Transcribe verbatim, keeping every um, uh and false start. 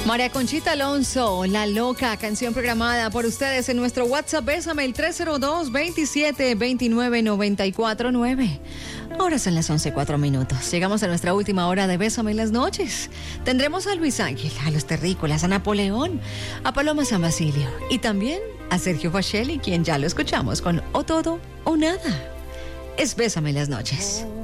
María Conchita Alonso, La Loca, canción programada por ustedes en nuestro WhatsApp. Bésame el tres cero dos, veintisiete, veintinueve, noventa y cuatro nueve. Ahora son las once, cuatro minutos. Llegamos a nuestra última hora de Bésame en las noches. Tendremos a Luis Ángel, a Los Terrícolas, a Napoleón, a Paloma San Basilio y también a Sergio Facelli, quien ya lo escuchamos con O Todo o Nada. Es Bésame en las noches.